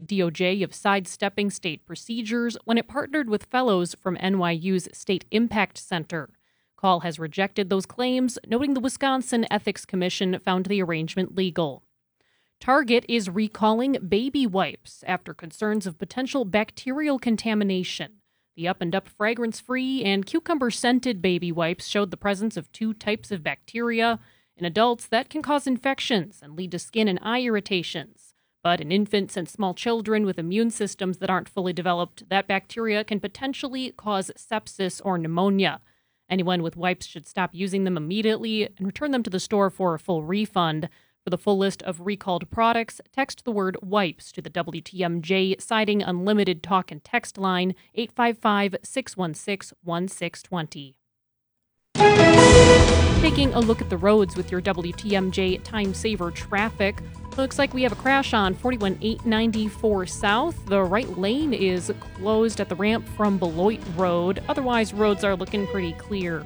DOJ of sidestepping state procedures when it partnered with fellows from NYU's State Impact Center. Call has rejected those claims, noting the Wisconsin Ethics Commission found the arrangement legal. Target is recalling baby wipes after concerns of potential bacterial contamination. The Up and Up fragrance-free and cucumber-scented baby wipes showed the presence of 2 types of bacteria. In adults, that can cause infections and lead to skin and eye irritations. But in infants and small children with immune systems that aren't fully developed, that bacteria can potentially cause sepsis or pneumonia. Anyone with wipes should stop using them immediately and return them to the store for a full refund. For the full list of recalled products, text the word WIPES to the WTMJ Siding Unlimited talk and text line 855-616-1620. Taking a look at the roads with your WTMJ Time Saver traffic. Looks like we have a crash on 41894 South. The right lane is closed at the ramp from Beloit Road. Otherwise, roads are looking pretty clear.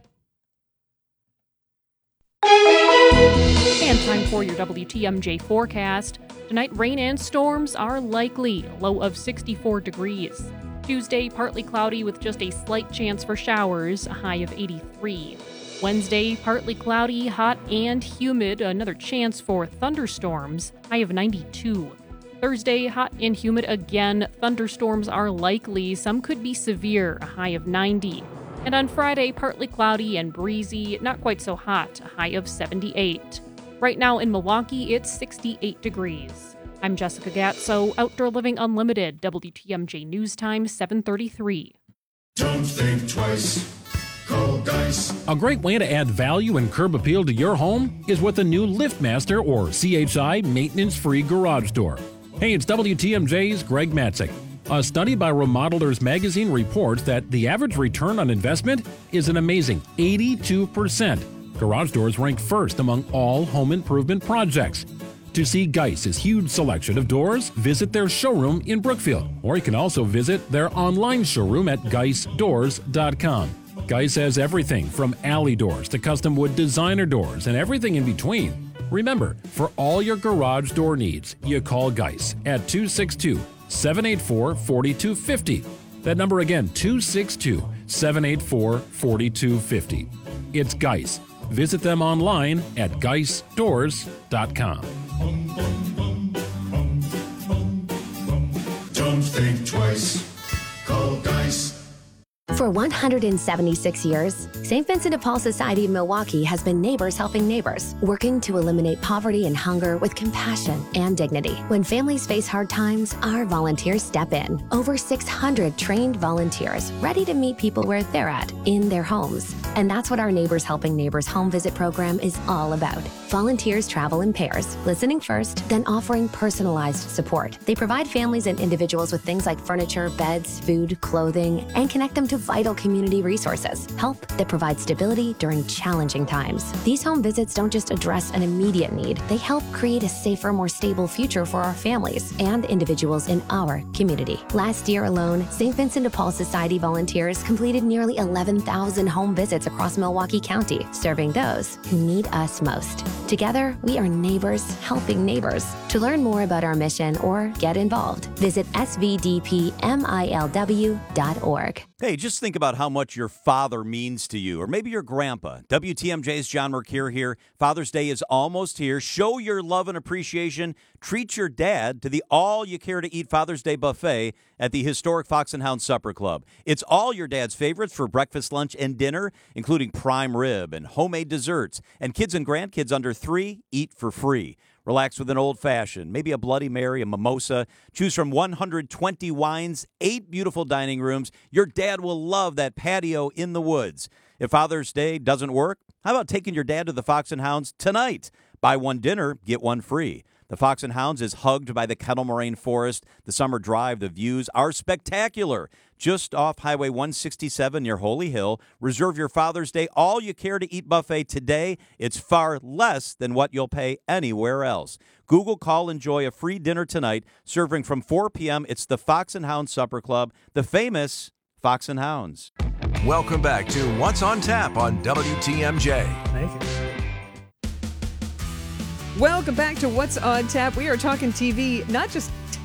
And time for your WTMJ forecast. Tonight, rain and storms are likely, low of 64 degrees. Tuesday, partly cloudy with just a slight chance for showers, a high of 83. Wednesday, partly cloudy, hot and humid, another chance for thunderstorms, high of 92. Thursday, hot and humid again, thunderstorms are likely, some could be severe, a high of 90. And on Friday, partly cloudy and breezy, not quite so hot, a high of 78. Right now in Milwaukee, it's 68 degrees. I'm Jessica Gatso, Outdoor Living Unlimited, WTMJ News Time, 7:33. Don't think twice. Call Geis. A great way to add value and curb appeal to your home is with the new LiftMaster or CHI maintenance-free garage door. Hey, it's WTMJ's Greg Matzik. A study by Remodelers Magazine reports that the average return on investment is an amazing 82%. Garage doors rank first among all home improvement projects. To see Geis's huge selection of doors, visit their showroom in Brookfield, or you can also visit their online showroom at geisdoors.com. Geis has everything from alley doors to custom wood designer doors and everything in between. Remember, for all your garage door needs, you call Geis at 262-784-4250. That number again, 262-784-4250. It's Geis. Visit them online at geisdoors.com. Don't think twice. Call Geis. For 176 years, St. Vincent de Paul Society of Milwaukee has been neighbors helping neighbors, working to eliminate poverty and hunger with compassion and dignity. When families face hard times, our volunteers step in. Over 600 trained volunteers ready to meet people where they're at, in their homes. And that's what our Neighbors Helping Neighbors home visit program is all about. Volunteers travel in pairs, listening first, then offering personalized support. They provide families and individuals with things like furniture, beds, food, clothing, and connect them to vital community resources, help that provides stability during challenging times. These home visits don't just address an immediate need, they help create a safer, more stable future for our families and individuals in our community. Last year alone, St. Vincent de Paul Society volunteers completed nearly 11,000 home visits across Milwaukee County, serving those who need us most. Together, we are neighbors helping neighbors. To learn more about our mission or get involved, visit svdpmilw.org. Hey, just think about how much your father means to you, or maybe your grandpa. WTMJ's John Mercure here. Father's Day is almost here. Show your love and appreciation. Treat your dad to the all-you-care-to-eat Father's Day buffet at the historic Fox and Hound Supper Club. It's all your dad's favorites for breakfast, lunch, and dinner, including prime rib and homemade desserts. And kids and grandkids under 3 eat for free. Relax with an old-fashioned, maybe a Bloody Mary, a mimosa. Choose from 120 wines, 8 beautiful dining rooms. Your dad will love that patio in the woods. If Father's Day doesn't work, how about taking your dad to the Fox and Hounds tonight? Buy one dinner, get one free. The Fox and Hounds is hugged by the Kettle Moraine Forest. The summer drive, the views are spectacular. Just off Highway 167 near Holy Hill. Reserve your Father's Day all-you-care-to-eat buffet today. It's far less than what you'll pay anywhere else. Google, call, enjoy a free dinner tonight. Serving from 4 p.m., it's the Fox and Hounds Supper Club, the famous Fox and Hounds. Welcome back to What's on Tap on WTMJ. Thank you. Welcome back to What's on Tap. We are talking TV, not just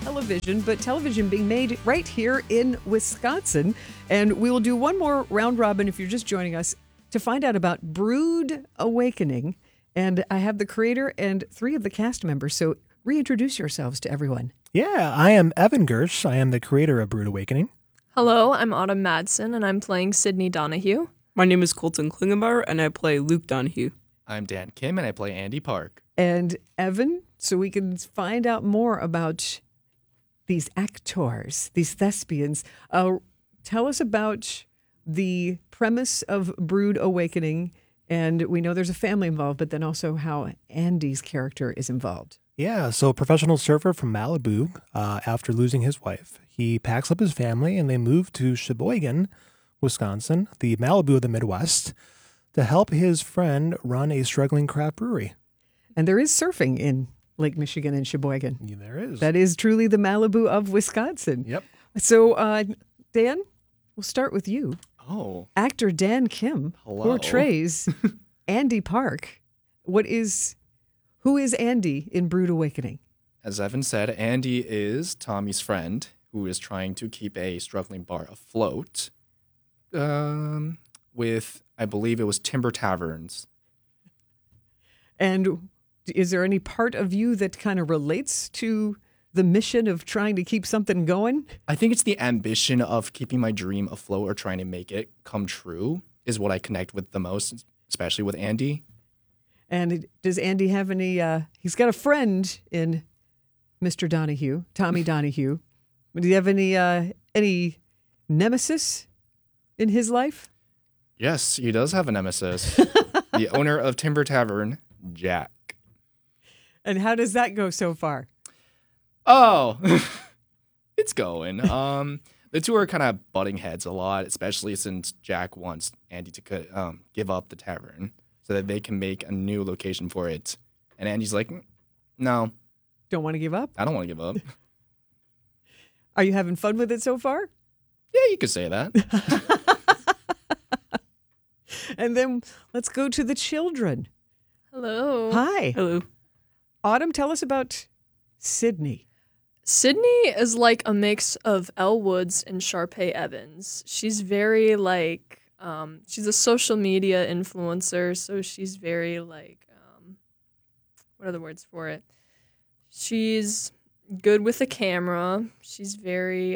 television, but television being made right here in Wisconsin. And we will do one more round robin if you're just joining us to find out about Brood Awakening. And I have the creator and 3 of the cast members. So reintroduce yourselves to everyone. Yeah, I am Evan Gersh. I am the creator of Brood Awakening. Hello, I'm Autumn Madsen, and I'm playing Sydney Donahue. My name is Colton Klingenbauer, and I play Luke Donahue. I'm Dan Kim, and I play Andy Park. And Evan, so we can find out more about these actors, these thespians. Tell us about the premise of Brood Awakening. And we know there's a family involved, but then also how Andy's character is involved. Yeah, so professional surfer from Malibu, after losing his wife, he packs up his family and they move to Sheboygan, Wisconsin, the Malibu of the Midwest, to help his friend run a struggling craft brewery. And there is surfing in Lake Michigan and Sheboygan. Yeah, there is. That is truly the Malibu of Wisconsin. Yep. So, Dan, we'll start with you. Oh. Actor Dan Kim Hello. portrays Andy Park. Who is Andy in Brood Awakening? As Evan said, Andy is Tommy's friend who is trying to keep a struggling bar afloat with, I believe it was Timber Taverns. And is there any part of you that kind of relates to the mission of trying to keep something going? I think it's the ambition of keeping my dream afloat or trying to make it come true is what I connect with the most, especially with Andy. And does Andy have any, he's got a friend in Mr. Donahue, Tommy Donahue. Do you have any nemesis in his life? Yes, he does have a nemesis. The owner of Timber Tavern, Jack. And how does that go so far? Oh, it's going. The two are kind of butting heads a lot, especially since Jack wants Andy to give up the tavern so that they can make a new location for it. And Andy's like, no. Don't want to give up? I don't want to give up. Are you having fun with it so far? Yeah, you could say that. And then let's go to the children. Hello. Hi. Hello. Autumn, tell us about Sydney. Sydney is like a mix of Elle Woods and Sharpay Evans. She's very she's a social media influencer, so she's very what are the words for it? She's good with the camera. She's very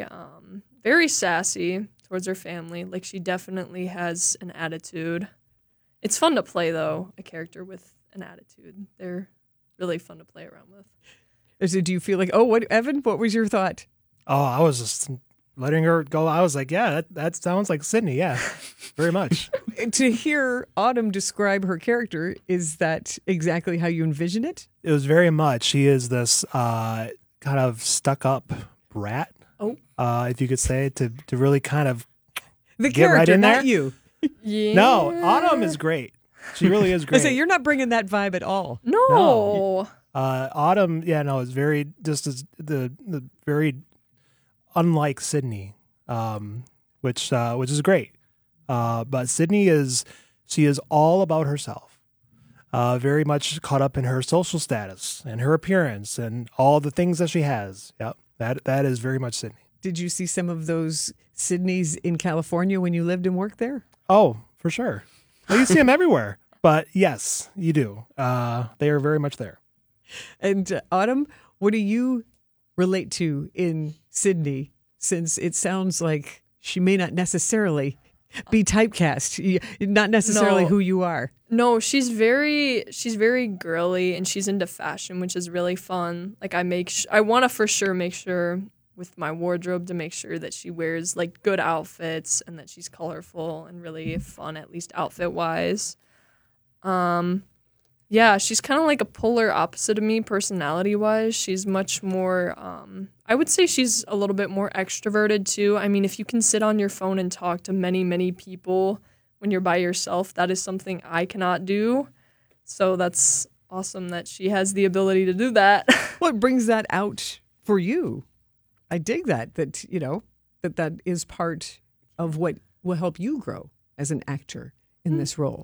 sassy towards her family. Like, she definitely has an attitude. It's fun to play, though, a character with an attitude. They're really fun to play around with. So do you feel like, Evan, what was your thought? Oh, I was just letting her go. I was like, yeah, that sounds like Sydney. Yeah, very much. To hear Autumn describe her character, is that exactly how you envision it? It was very much. She is this kind of stuck-up brat, if you could say, to really kind of the get character, right in there. not you. Yeah. No, Autumn is great. She really is great. I say you're not bringing that vibe at all. No. Autumn, is very just as the very unlike Sydney, which is great. But Sydney is all about herself, very much caught up in her social status and her appearance and all the things that she has. Yep, that is very much Sydney. Did you see some of those Sydneys in California when you lived and worked there? Oh, for sure. Well, you see them everywhere. But yes, you do. They are very much there. And Autumn, what do you relate to in Sydney? Since it sounds like she may not necessarily be typecast, not necessarily who you are. No, she's very girly, and she's into fashion, which is really fun. Like, I want to for sure make sure with my wardrobe to make sure that she wears like good outfits and that she's colorful and really fun, at least outfit wise. Yeah, she's kind of like a polar opposite of me personality wise. She's much more, I would say she's a little bit more extroverted too. I mean, if you can sit on your phone and talk to many, many people when you're by yourself, that is something I cannot do. So that's awesome that she has the ability to do that. What brings that out for you? I dig that that is part of what will help you grow as an actor in this role.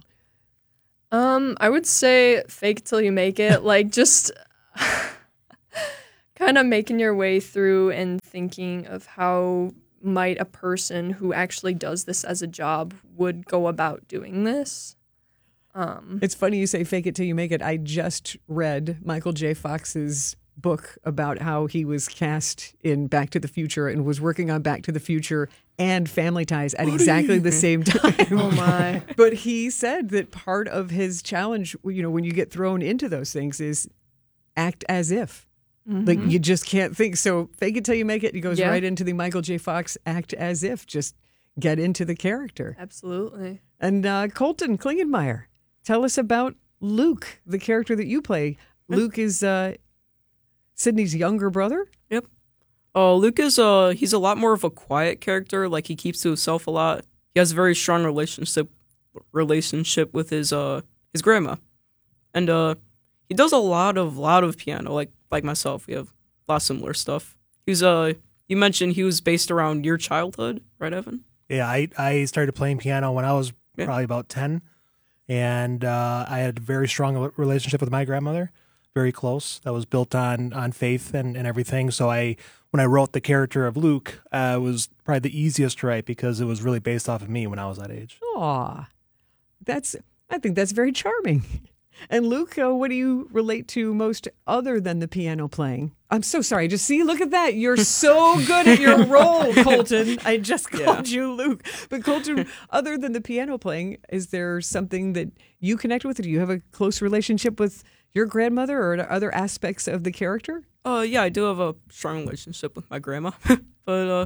I would say fake till you make it. Like, just kind kind of making your way through and thinking of how might a person who actually does this as a job would go about doing this. It's funny you say fake it till you make it. I just read Michael J. Fox's book about how he was cast in Back to the Future and was working on Back to the Future and Family Ties at exactly the same time. Oh my. But he said that part of his challenge, when you get thrown into those things, is act as if. Like you just can't think. So fake it till you make it. He goes right into the Michael J. Fox act as if. Just get into the character. Absolutely. And Colton Klingenmeyer, tell us about Luke, the character that you play. Luke is Sydney's younger brother? Yep. Luke is he's a lot more of a quiet character. Like, he keeps to himself a lot. He has a very strong relationship with his grandma, and he does a lot of piano. Like myself, we have a lot of similar stuff. He's you mentioned he was based around your childhood, right, Evan? Yeah, I started playing piano when I was probably about 10, and I had a very strong relationship with my grandmother. Very close. That was built on faith and everything. So when I wrote the character of Luke, it was probably the easiest to write because it was really based off of me when I was that age. Aw, I think that's very charming. And Luke, what do you relate to most other than the piano playing? I'm so sorry. Just look at that. You're so good at your role, Colton. I just called you Luke. But Colton, other than the piano playing, is there something that you connect with? Do you have a close relationship with your grandmother or other aspects of the character? Yeah, I do have a strong relationship with my grandma. But,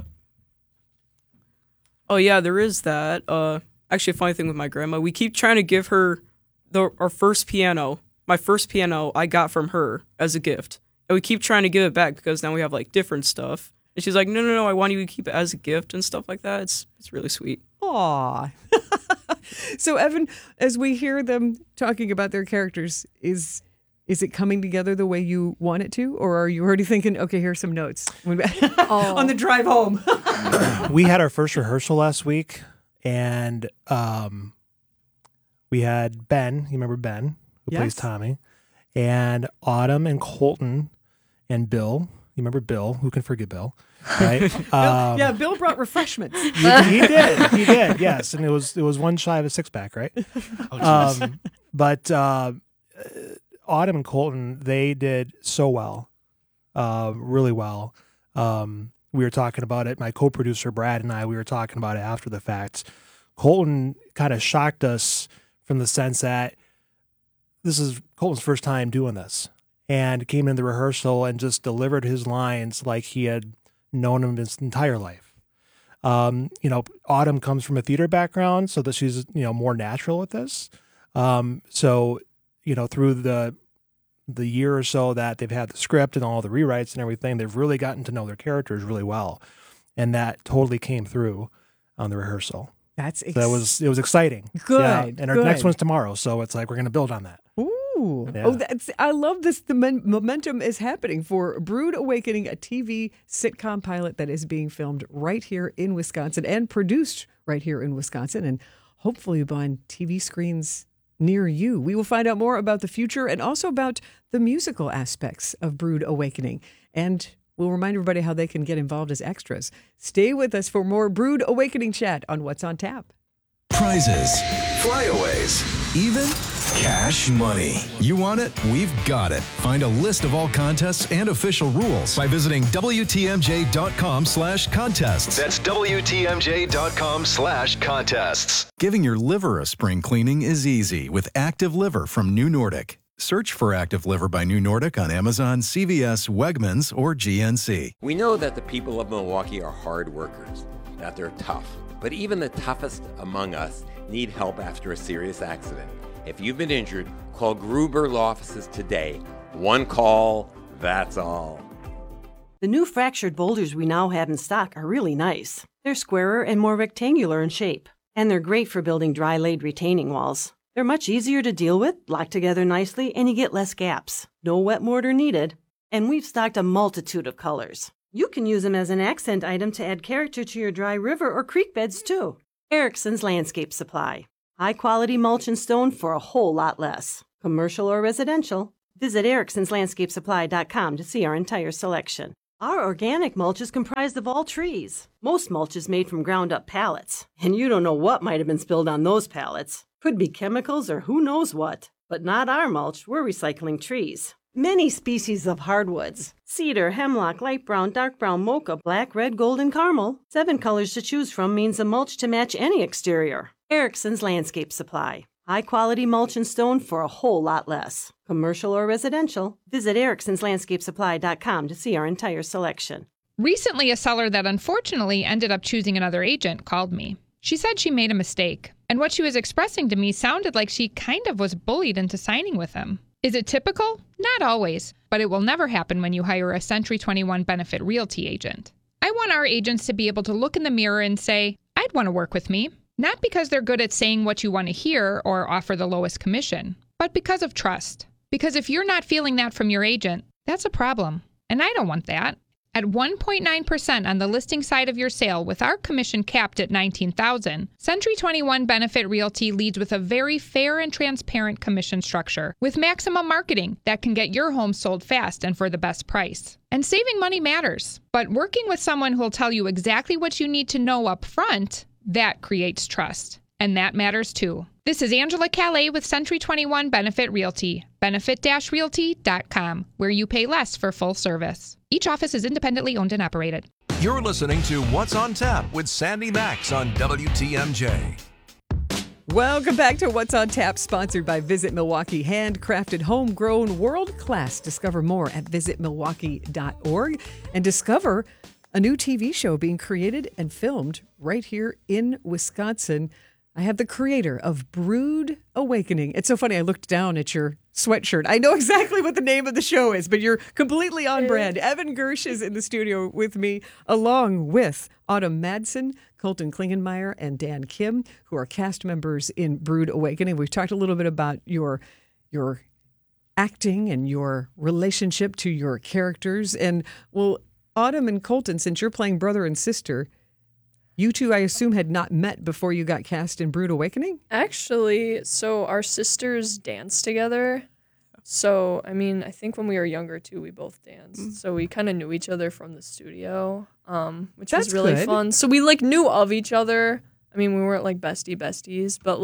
yeah, there is that. Actually, a funny thing with my grandma, we keep trying to give her our first piano. My first piano I got from her as a gift. And we keep trying to give it back because now we have, different stuff. And she's like, no, I want you to keep it as a gift and stuff like that. It's really sweet. Aw. So, Evan, as we hear them talking about their characters, is it coming together the way you want it to? Or are you already thinking, okay, here's some notes on the drive home? We had our first rehearsal last week, and we had Ben. You remember Ben, who plays Tommy, and Autumn and Colton and Bill. You remember Bill? Who can forget Bill? Right? Bill brought refreshments. He did. Yes, and it was one shy of a 6-pack, right? But Autumn and Colton, they did so well, really well. We were talking about it. My co-producer Brad and we were talking about it after the fact. Colton kind of shocked us from the sense that this is Colton's first time doing this, and came into the rehearsal and just delivered his lines like he had known him his entire life. Autumn comes from a theater background, so that she's more natural with this. So through the year or so that they've had the script and all the rewrites and everything, they've really gotten to know their characters really well, and that totally came through on the rehearsal. It was exciting. Good. Yeah. And our next one's tomorrow, so it's like we're going to build on that. Ooh. Yeah. I love this. The momentum is happening for Brood Awakening, a TV sitcom pilot that is being filmed right here in Wisconsin and produced right here in Wisconsin, and hopefully on TV screens near you. We will find out more about the future and also about the musical aspects of Brood Awakening. And we'll remind everybody how they can get involved as extras. Stay with us for more Brood Awakening chat on What's on Tap. Prizes, flyaways, even cash money. You want it? We've got it. Find a list of all contests and official rules by visiting WTMJ.com/contests. That's WTMJ.com/contests. Giving your liver a spring cleaning is easy with Active Liver from New Nordic. Search for Active Liver by New Nordic on Amazon, CVS, Wegmans, or GNC. We know that the people of Milwaukee are hard workers, that they're tough. But even the toughest among us need help after a serious accident. If you've been injured, call Gruber Law Offices today. One call, that's all. The new fractured boulders we now have in stock are really nice. They're squarer and more rectangular in shape, and they're great for building dry-laid retaining walls. They're much easier to deal with, lock together nicely, and you get less gaps. No wet mortar needed. And we've stocked a multitude of colors. You can use them as an accent item to add character to your dry river or creek beds, too. Erickson's Landscape Supply. High-quality mulch and stone for a whole lot less. Commercial or residential, Visit ericksonslandscapesupply.com to see our entire selection. Our organic mulch is comprised of all trees. Most mulch is made from ground-up pallets, and you don't know what might have been spilled on those pallets. Could be chemicals or who knows what. But not our mulch, we're recycling trees. Many species of hardwoods: cedar, hemlock, light brown, dark brown, mocha, black, red, gold, and caramel. 7 colors to choose from means a mulch to match any exterior. Erickson's Landscape Supply. High-quality mulch and stone for a whole lot less. Commercial or residential, visit ericksonslandscapesupply.com to see our entire selection. Recently, a seller that unfortunately ended up choosing another agent called me. She said she made a mistake, and what she was expressing to me sounded like she kind of was bullied into signing with him. Is it typical? Not always, but it will never happen when you hire a Century 21 Benefit Realty agent. I want our agents to be able to look in the mirror and say, I'd want to work with me. Not because they're good at saying what you want to hear or offer the lowest commission, but because of trust. Because if you're not feeling that from your agent, that's a problem. And I don't want that. At 1.9% on the listing side of your sale with our commission capped at $19,000, Century 21 Benefit Realty leads with a very fair and transparent commission structure with maximum marketing that can get your home sold fast and for the best price. And saving money matters, but working with someone who will tell you exactly what you need to know up front, that creates trust. And that matters too. This is Angela Calais with Century 21 Benefit Realty, benefit-realty.com, where you pay less for full service. Each office is independently owned and operated. You're listening to What's on Tap with Sandy Max on WTMJ. Welcome back to What's on Tap, sponsored by Visit Milwaukee. Handcrafted, homegrown, world-class. Discover more at visitmilwaukee.org and discover a new TV show being created and filmed right here in Wisconsin. I have the creator of Brood Awakening. It's so funny. I looked down at your sweatshirt. I know exactly what the name of the show is, but you're completely on brand. Evan Gersh is in the studio with me, along with Autumn Madsen, Colton Klingenmeyer, and Dan Kim, who are cast members in Brood Awakening. We've talked a little bit about your acting and your relationship to your characters. And, well, Autumn and Colton, since you're playing brother and sister, you two, I assume, had not met before you got cast in Brood Awakening? Actually, so our sisters danced together. So, I mean, I think when we were younger, too, we both danced. So we kind of knew each other from the studio, which was really fun. So we, knew of each other. I mean, we weren't, besties, but,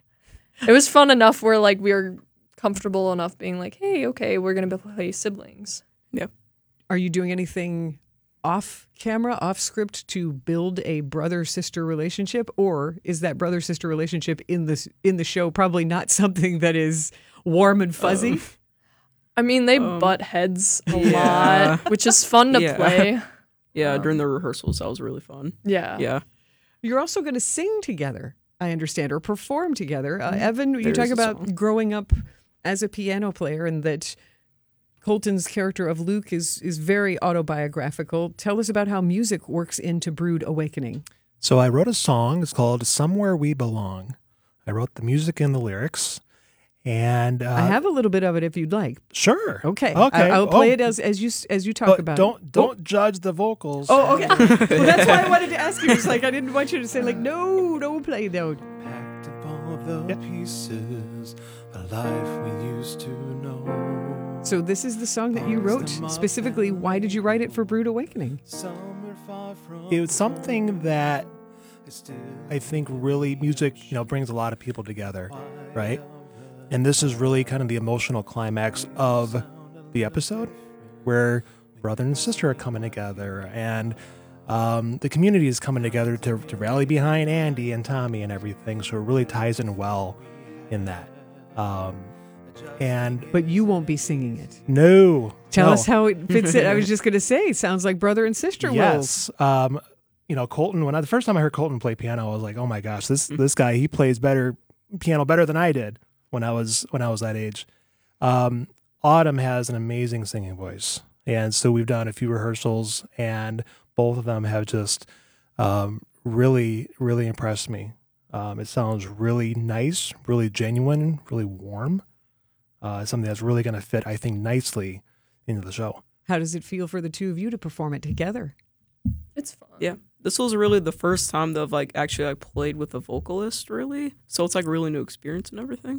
it was fun enough where, we were comfortable enough being like, hey, okay, we're going to play siblings. Yep. Are you doing anything off camera, off script to build a brother-sister relationship, or is that brother-sister relationship in the show probably not something that is warm and fuzzy? I mean, they butt heads a lot, which is fun to play. Yeah, during the rehearsals, that was really fun. Yeah. You're also going to sing together, I understand, or perform together. Evan, you talk about growing up as a piano player and that Colton's character of Luke is very autobiographical. Tell us about how music works into Brood Awakening. So I wrote a song. It's called Somewhere We Belong. I wrote the music and the lyrics. And I have a little bit of it if you'd like. Sure. Okay. I'll play it as you talk about it. Don't judge the vocals. Oh, okay. Well, that's why I wanted to ask you. It's I didn't want you to say no, don't play those. Packed up all the pieces, a life we used to know. So this is the song that you wrote specifically. Why did you write it for Brood Awakening? It was something that I think really music, brings a lot of people together, right? And this is really kind of the emotional climax of the episode where brother and sister are coming together and the community is coming together to rally behind Andy and Tommy and everything. So it really ties in well in that. But you won't be singing it. No. Tell us how it fits in. I was just going to say, it sounds like brother and sister. Yes. Colton, the first time I heard Colton play piano, I was like, oh my gosh, this guy, he plays piano better than I did when I was that age. Autumn has an amazing singing voice. And so we've done a few rehearsals and both of them have just really, really impressed me. It sounds really nice, really genuine, really warm. Something that's really going to fit, I think, nicely into the show. How does it feel for the two of you to perform it together? It's fun. Yeah. This was really the first time that I've actually played with a vocalist, really. So it's a really new experience and everything.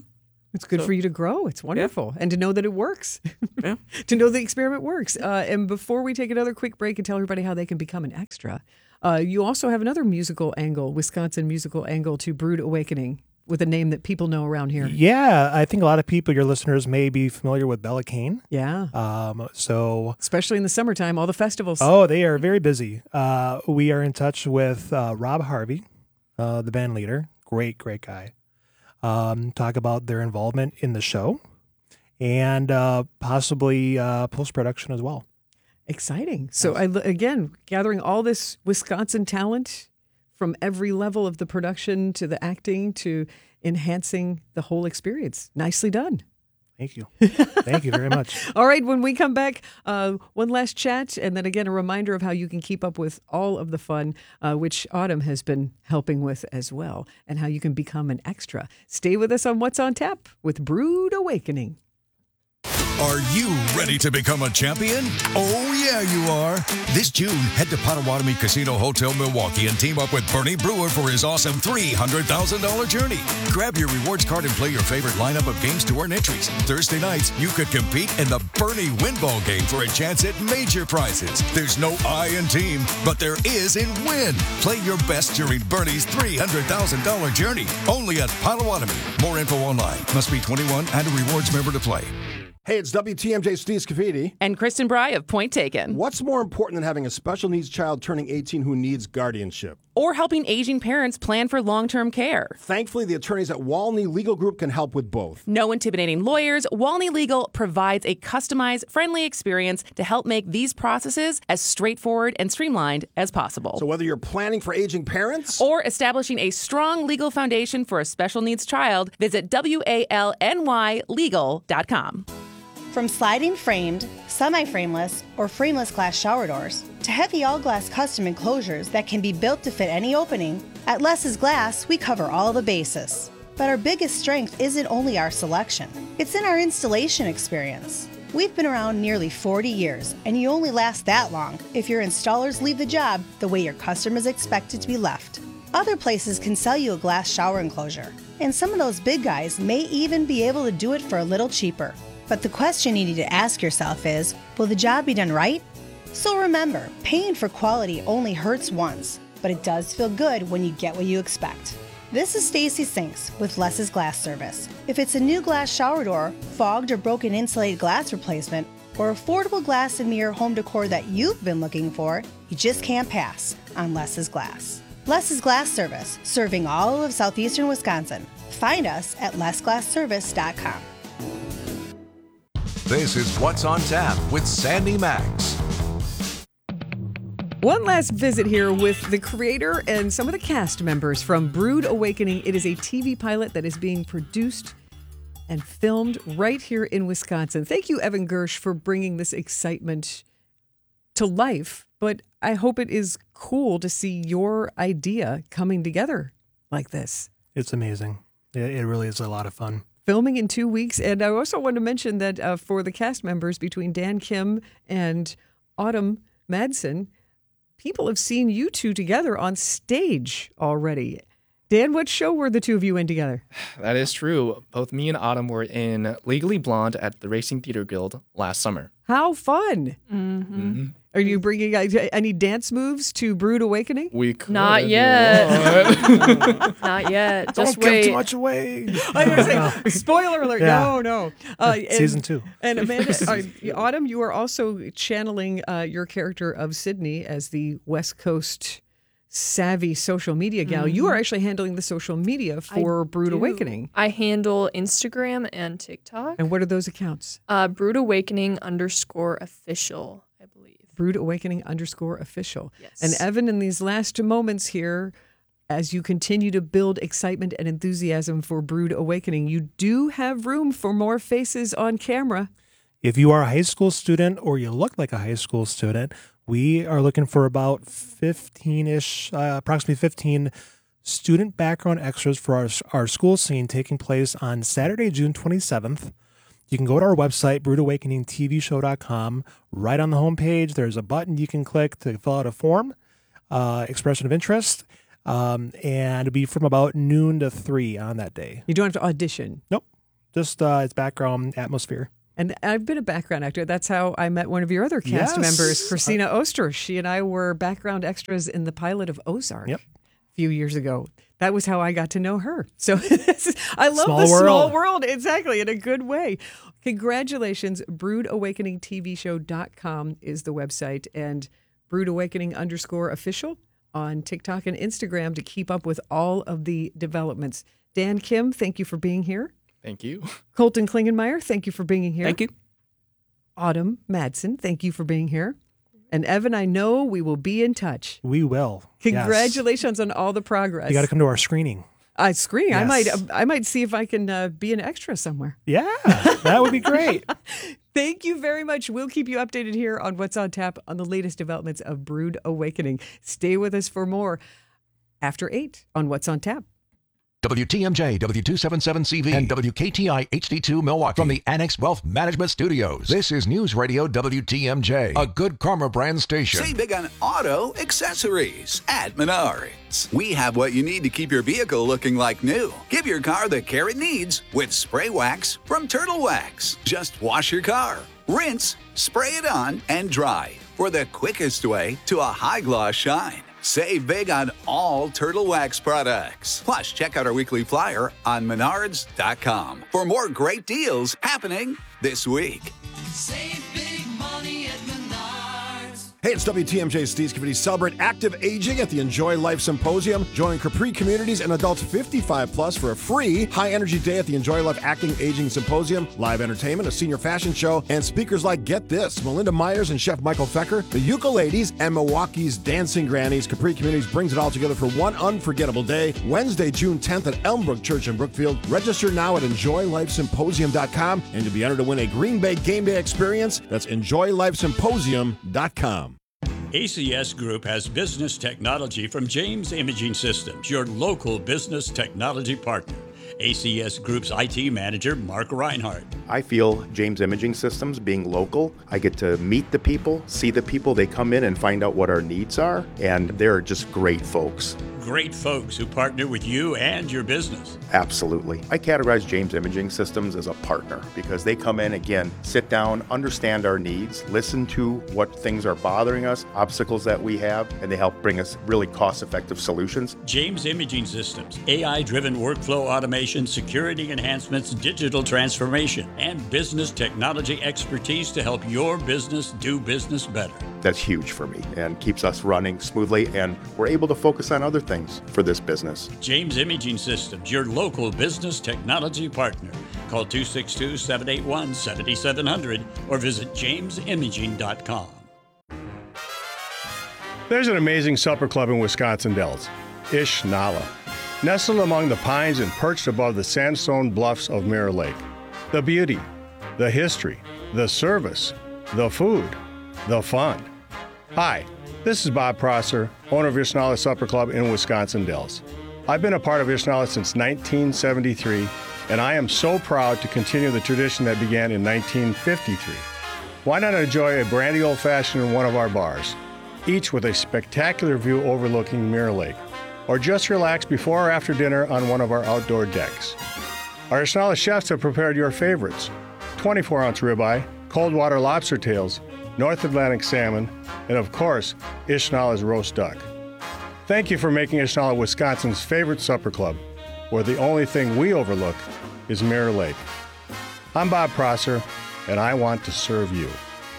It's good for you to grow. It's wonderful. And to know that it works. To know the experiment works. And before we take another quick break and tell everybody how they can become an extra, you also have another musical angle, Wisconsin musical angle to Brood Awakening, with a name that people know around here. Yeah, I think a lot of people, your listeners, may be familiar with Bella Kane. Yeah. So especially in the summertime, all the festivals. Oh, they are very busy. We are in touch with Rob Harvey, the band leader. Great guy. Talk about their involvement in the show and possibly post-production as well. Exciting. So again, gathering all this Wisconsin talent from every level of the production to the acting to enhancing the whole experience. Nicely done. Thank you. Thank you very much. All right, when we come back, one last chat, and then again, a reminder of how you can keep up with all of the fun, which Autumn has been helping with as well, and how you can become an extra. Stay with us on What's on Tap with Brood Awakening. Are you ready to become a champion? Oh, yeah, you are. This June, head to Potawatomi Casino Hotel Milwaukee and team up with Bernie Brewer for his awesome $300,000 journey. Grab your rewards card and play your favorite lineup of games to earn entries. Thursday nights, you could compete in the Bernie Winball game for a chance at major prizes. There's no I in team, but there is in win. Play your best during Bernie's $300,000 journey. Only at Potawatomi. More info online. Must be 21 and a rewards member to play. Hey, it's WTMJ's Steve Scafidi. And Kristen Bry of Point Taken. What's more important than having a special needs child turning 18 who needs guardianship? Or helping aging parents plan for long-term care. Thankfully, the attorneys at Walney Legal Group can help with both. No intimidating lawyers, Walney Legal provides a customized, friendly experience to help make these processes as straightforward and streamlined as possible. So whether you're planning for aging parents or establishing a strong legal foundation for a special needs child, visit WALNYlegal.com. From sliding framed, semi-frameless, or frameless glass shower doors to heavy all-glass custom enclosures that can be built to fit any opening, at Less's Glass, we cover all the bases. But our biggest strength isn't only our selection. It's in our installation experience. We've been around nearly 40 years, and you only last that long if your installers leave the job the way your customers expect it to be left. Other places can sell you a glass shower enclosure, and some of those big guys may even be able to do it for a little cheaper. But the question you need to ask yourself is, will the job be done right? So remember, paying for quality only hurts once, but it does feel good when you get what you expect. This is Stacy Sinks with Less's Glass Service. If it's a new glass shower door, fogged or broken insulated glass replacement, or affordable glass and mirror home decor that you've been looking for, you just can't pass on Less's Glass. Less's Glass Service, serving all of southeastern Wisconsin. Find us at lessglassservice.com. This is What's on Tap with Sandy Max. One last visit here with the creator and some of the cast members from Brood Awakening. It is a TV pilot that is being produced and filmed right here in Wisconsin. Thank you, Evan Gersh, for bringing this excitement to life. But I hope it is cool to see your idea coming together like this. It's amazing. It really is a lot of fun. Filming in 2 weeks. And I also want to mention that for the cast members between Dan Kim and Autumn Madsen, people have seen you two together on stage already. Dan, what show were the two of you in together? That is true. Both me and Autumn were in Legally Blonde at the Racing Theater Guild last summer. How fun. Mm-hmm. Are you bringing any dance moves to Brood Awakening? We could. Not yet. Not yet. Just Don't wait. give too much away. I was gonna say, spoiler alert. Yeah. No. Season 2. And Amanda, Autumn, you are also channeling your character of Sydney as the West Coast savvy social media gal. Mm-hmm. You are actually handling the social media for Brood Awakening. I handle Instagram and TikTok. And what are those accounts? Brood Awakening _official, I believe. Brood Awakening _official. Yes. And Evan, in these last moments here, as you continue to build excitement and enthusiasm for Brood Awakening, you do have room for more faces on camera. If you are a high school student or you look like a high school student, we are looking for about 15-ish, approximately 15 student background extras for our school scene taking place on Saturday, June 27th. You can go to our website, broodawakeningtvshow.com. Right on the homepage, there's a button you can click to fill out a form, expression of interest, and it'll be from about noon to 3 on that day. You don't have to audition. Nope. Just its background atmosphere. And I've been a background actor. That's how I met one of your other cast members, Christina Oster. She and I were background extras in the pilot of Ozark a few years ago. That was how I got to know her. So I love small world. Exactly, in a good way. Congratulations. BroodAwakeningTVShow.com is the website. And BroodAwakening_official on TikTok and Instagram to keep up with all of the developments. Dan Kim, thank you for being here. Thank you. Colton Klingenmeyer, thank you for being here. Thank you. Autumn Madsen, thank you for being here. And Evan, I know we will be in touch. We will. Congratulations on all the progress. You got to come to our screening. Screening. Yes. I might see if I can be an extra somewhere. Yeah, that would be great. Thank you very much. We'll keep you updated here on What's on Tap on the latest developments of Brood Awakening. Stay with us for more after 8 on What's on Tap. WTMJ, W277CV, and WKTI HD2 Milwaukee from the Annex Wealth Management Studios. This is News Radio WTMJ, a Good Karma brand station. Save big on auto accessories at Menards. We have what you need to keep your vehicle looking like new. Give your car the care it needs with spray wax from Turtle Wax. Just wash your car, rinse, spray it on, and dry for the quickest way to a high gloss shine. Save big on all Turtle Wax products. Plus, check out our weekly flyer on menards.com for more great deals happening this week. Save big money at Menards. Hey, it's WTMJ's Steve Scavidi. Celebrate active aging at the Enjoy Life Symposium. Join Capri communities and adults 55 plus for a free high-energy day at the Enjoy Life Acting Aging Symposium. Live entertainment, a senior fashion show, and speakers like, get this, Melinda Myers and Chef Michael Fecker, the Ukuleles, and Milwaukee's Dancing Grannies. Capri Communities brings it all together for one unforgettable day, Wednesday, June 10th at Elmbrook Church in Brookfield. Register now at EnjoyLifeSymposium.com and to be entered to win a Green Bay game day experience. That's EnjoyLifeSymposium.com. ACS Group has business technology from James Imaging Systems, your local business technology partner. ACS Group's IT manager, Mark Reinhardt. I feel James Imaging Systems, being local, I get to meet the people, see the people. They come in and find out what our needs are, and they're just great folks. Great folks who partner with you and your business. Absolutely. I categorize James Imaging Systems as a partner because they come in, again, sit down, understand our needs, listen to what things are bothering us, obstacles that we have, and they help bring us really cost-effective solutions. James Imaging Systems, AI-driven workflow automation, security enhancements, digital transformation, and business technology expertise to help your business do business better. That's huge for me and keeps us running smoothly, and we're able to focus on other things for this business. James Imaging Systems, your local business technology partner. Call 262-781-7700 or visit jamesimaging.com. There's an amazing supper club in Wisconsin Dells, Ish Nala. Nestled among the pines and perched above the sandstone bluffs of Mirror Lake. The beauty, the history, the service, the food, the fun. Hi, this is Bob Prosser, owner of Ishnala Supper Club in Wisconsin Dells. I've been a part of Ishnala since 1973, and I am so proud to continue the tradition that began in 1953. Why not enjoy a brandy old-fashioned in one of our bars, each with a spectacular view overlooking Mirror Lake, or just relax before or after dinner on one of our outdoor decks. Our Ishnala chefs have prepared your favorites: 24-ounce ribeye, cold water lobster tails, North Atlantic salmon, and of course, Ishnala's roast duck. Thank you for making Ishnala Wisconsin's favorite supper club, where the only thing we overlook is Mirror Lake. I'm Bob Prosser, and I want to serve you.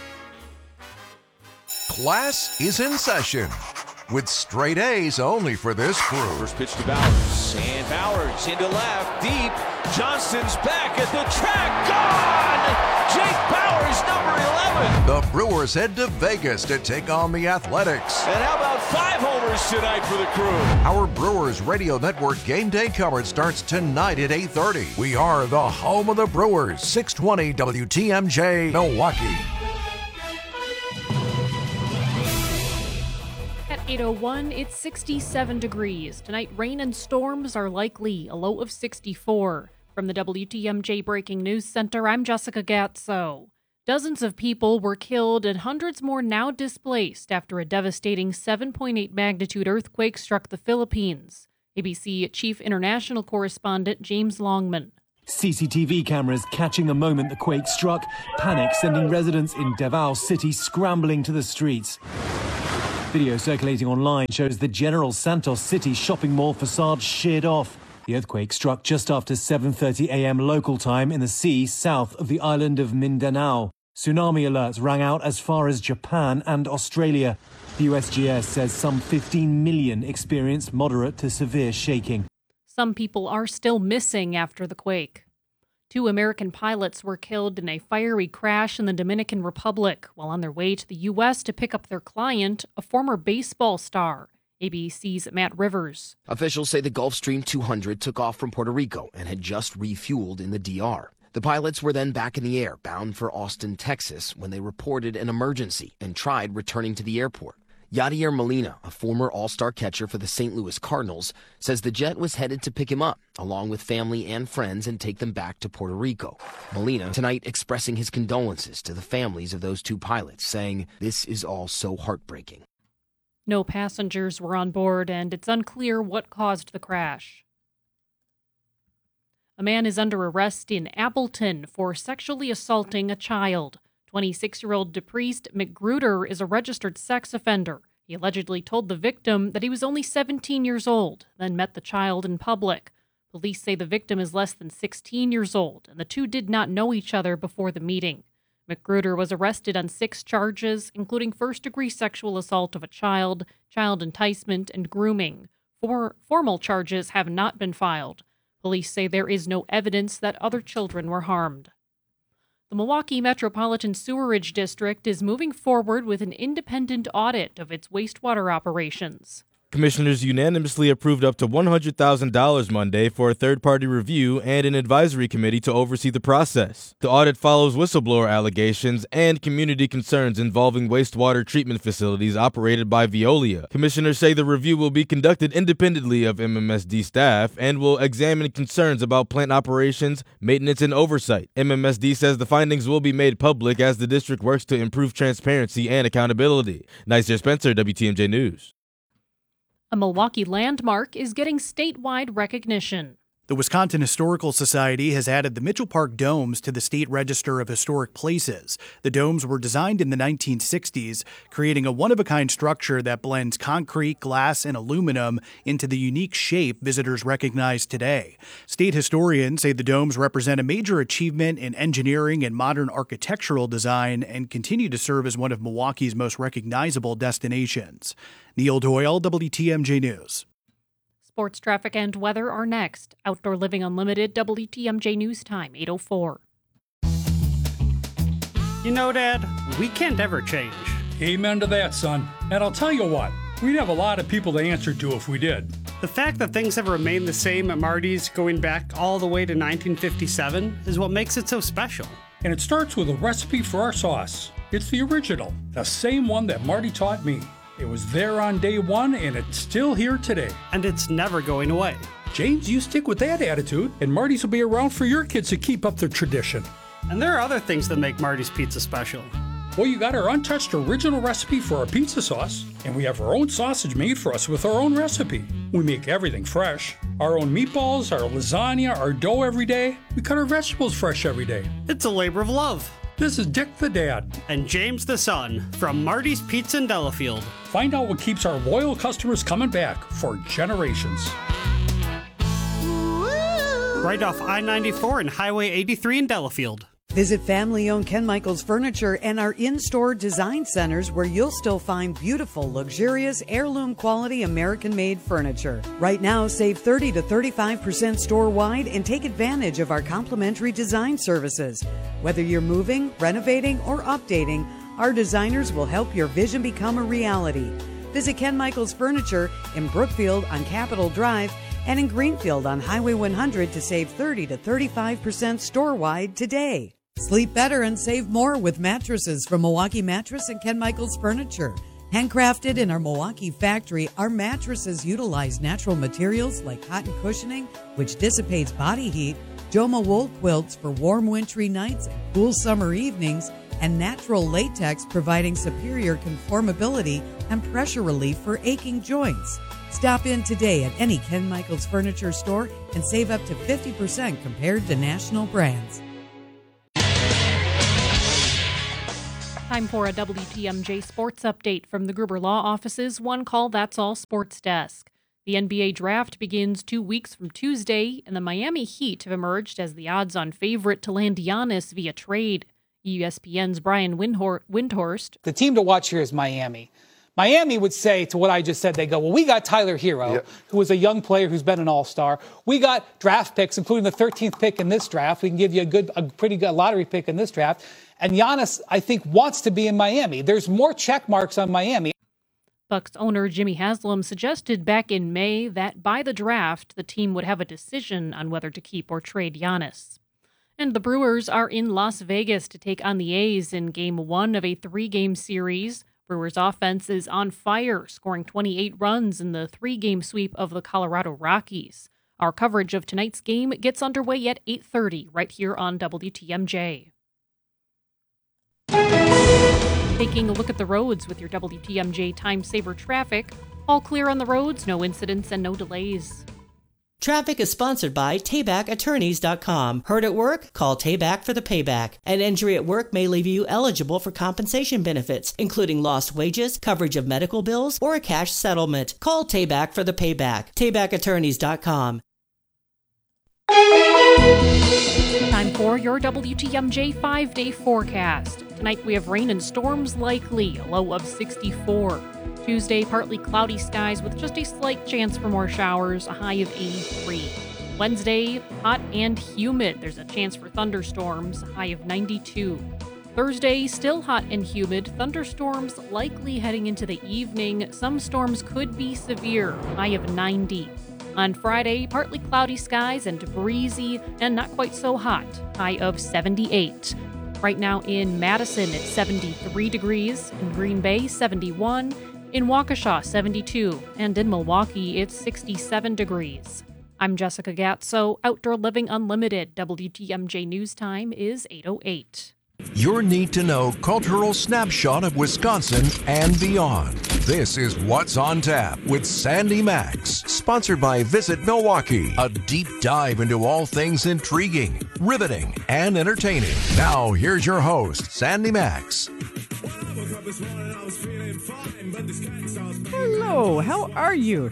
Class is in session with straight A's only for this crew. First pitch to Bowers, and Bowers into left, deep. Johnston's back at the track, gone! Jake Bowers, number 11. The Brewers head to Vegas to take on the Athletics. And how about 5 homers tonight for the crew? Our Brewers Radio Network game day coverage starts tonight at 8:30. We are the home of the Brewers, 620 WTMJ, Milwaukee. At 8:01, it's 67 degrees. Tonight, rain and storms are likely, a low of 64. From the WTMJ Breaking News Center, I'm Jessica Gatso. Dozens of people were killed and hundreds more now displaced after a devastating 7.8 magnitude earthquake struck the Philippines. ABC Chief International Correspondent James Longman. CCTV cameras catching the moment the quake struck, panic sending residents in Davao City scrambling to the streets. Video circulating online shows the General Santos City shopping mall facade sheared off. The earthquake struck just after 7:30 a.m. local time in the sea south of the island of Mindanao. Tsunami alerts rang out as far as Japan and Australia. The USGS says some 15 million experienced moderate to severe shaking. Some people are still missing after the quake. 2 American pilots were killed in a fiery crash in the Dominican Republic while on their way to the U.S. to pick up their client, a former baseball star. ABC's Matt Rivers. Officials say the Gulfstream 200 took off from Puerto Rico and had just refueled in the DR. The pilots were then back in the air, bound for Austin, Texas, when they reported an emergency and tried returning to the airport. Yadier Molina, a former all-star catcher for the St. Louis Cardinals, says the jet was headed to pick him up, along with family and friends, and take them back to Puerto Rico. Molina tonight expressing his condolences to the families of those 2 pilots, saying, "This is all so heartbreaking." No passengers were on board, and it's unclear what caused the crash. A man is under arrest in Appleton for sexually assaulting a child. 26-year-old DePriest McGruder is a registered sex offender. He allegedly told the victim that he was only 17 years old, then met the child in public. Police say the victim is less than 16 years old, and the two did not know each other before the meeting. McGruder was arrested on 6 charges, including first-degree sexual assault of a child, child enticement, and grooming. Formal charges have not been filed. Police say there is no evidence that other children were harmed. The Milwaukee Metropolitan Sewerage District is moving forward with an independent audit of its wastewater operations. Commissioners unanimously approved up to $100,000 Monday for a third-party review and an advisory committee to oversee the process. The audit follows whistleblower allegations and community concerns involving wastewater treatment facilities operated by Veolia. Commissioners say the review will be conducted independently of MMSD staff and will examine concerns about plant operations, maintenance, and oversight. MMSD says the findings will be made public as the district works to improve transparency and accountability. Nicer Spencer, WTMJ News. A Milwaukee landmark is getting statewide recognition. The Wisconsin Historical Society has added the Mitchell Park Domes to the State Register of Historic Places. The domes were designed in the 1960s, creating a one-of-a-kind structure that blends concrete, glass, and aluminum into the unique shape visitors recognize today. State historians say the domes represent a major achievement in engineering and modern architectural design and continue to serve as one of Milwaukee's most recognizable destinations. Neil Doyle, WTMJ News. Sports, traffic, and weather are next. Outdoor Living Unlimited, WTMJ News Time, 8:04. You know, Dad, we can't ever change. Amen to that, son. And I'll tell you what, we'd have a lot of people to answer to if we did. The fact that things have remained the same at Marty's going back all the way to 1957 is what makes it so special. And it starts with a recipe for our sauce. It's the original, the same one that Marty taught me. It was there on day one, and it's still here today. And it's never going away. James, you stick with that attitude, and Marty's will be around for your kids to keep up their tradition. And there are other things that make Marty's Pizza special. Well, you got our untouched original recipe for our pizza sauce, and we have our own sausage made for us with our own recipe. We make everything fresh. Our own meatballs, our lasagna, our dough every day. We cut our vegetables fresh every day. It's a labor of love. This is Dick the Dad. And James the Son from Marty's Pizza in Delafield. Find out what keeps our loyal customers coming back for generations. Right off I-94 and Highway 83 in Delafield. Visit family-owned Ken Michaels Furniture and our in-store design centers where you'll still find beautiful, luxurious, heirloom-quality American-made furniture. Right now, save 30 to 35% store-wide and take advantage of our complimentary design services. Whether you're moving, renovating, or updating, our designers will help your vision become a reality. Visit Ken Michaels Furniture in Brookfield on Capitol Drive and in Greenfield on Highway 100 to save 30 to 35% store-wide today. Sleep better and save more with mattresses from Milwaukee Mattress and Ken Michaels Furniture. Handcrafted in our Milwaukee factory, our mattresses utilize natural materials like cotton cushioning, which dissipates body heat, Joma wool quilts for warm wintry nights and cool summer evenings, and natural latex providing superior conformability and pressure relief for aching joints. Stop in today at any Ken Michaels Furniture store and save up to 50% compared to national brands. Time for a WTMJ sports update from the Gruber Law Office's One Call That's All Sports Desk. The NBA draft begins 2 weeks from Tuesday, and the Miami Heat have emerged as the odds-on favorite to land Giannis via trade. ESPN's Brian Windhorst. The team to watch here is Miami. Miami would say to what I just said, they go, well, we got Tyler Hero, who is a young player who's been an all-star. We got draft picks, including the 13th pick in this draft. We can give you a pretty good lottery pick in this draft. And Giannis, I think, wants to be in Miami. There's more check marks on Miami. Bucks owner Jimmy Haslam suggested back in May that by the draft, the team would have a decision on whether to keep or trade Giannis. And the Brewers are in Las Vegas to take on the A's in Game 1 of a 3-game series. Brewers offense is on fire, scoring 28 runs in the 3-game sweep of the Colorado Rockies. Our coverage of tonight's game gets underway at 8:30 right here on WTMJ. Taking a look at the roads with your WTMJ Time Saver traffic. All clear on the roads, no incidents and no delays. Traffic is sponsored by TaybackAttorneys.com. Hurt at work? Call Tayback for the payback. An injury at work may leave you eligible for compensation benefits, including lost wages, coverage of medical bills, or a cash settlement. Call Tayback for the payback. TaybackAttorneys.com. Time for your WTMJ 5-day forecast. Tonight we have rain and storms likely, a low of 64. Tuesday, partly cloudy skies with just a slight chance for more showers, a high of 83. Wednesday, hot and humid. There's a chance for thunderstorms, a high of 92. Thursday, still hot and humid. Thunderstorms likely heading into the evening. Some storms could be severe, high of 90. On Friday, partly cloudy skies and breezy and not quite so hot, high of 78. Right now in Madison, it's 73 degrees. In Green Bay, 71. In Waukesha, 72. And in Milwaukee, it's 67 degrees. I'm Jessica Gatso, Outdoor Living Unlimited. WTMJ News Time is 8:08. Your need-to-know cultural snapshot of Wisconsin and beyond. This is What's on Tap with Sandy Max, sponsored by Visit Milwaukee. A deep dive into all things intriguing, riveting, and entertaining. Now, here's your host, Sandy Max. Hello, how are you?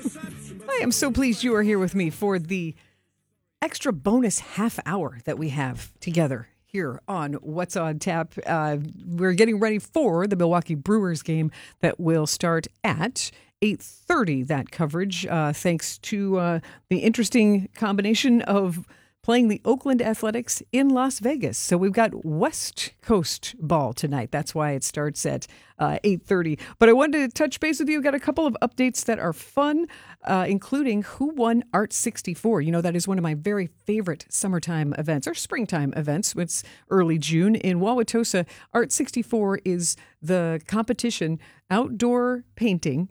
I am so pleased you are here with me for the extra bonus half hour that we have together here on What's on Tap. We're getting ready for the Milwaukee Brewers game that will start at 8:30. That coverage, thanks to the interesting combination of playing the Oakland Athletics in Las Vegas. So we've got West Coast ball tonight. That's why it starts at 8:30. But I wanted to touch base with you. Got a couple of updates that are fun, including who won Art 64. You know, that is one of my very favorite summertime events, or springtime events. It's early June in Wauwatosa. Art 64 is the competition outdoor painting,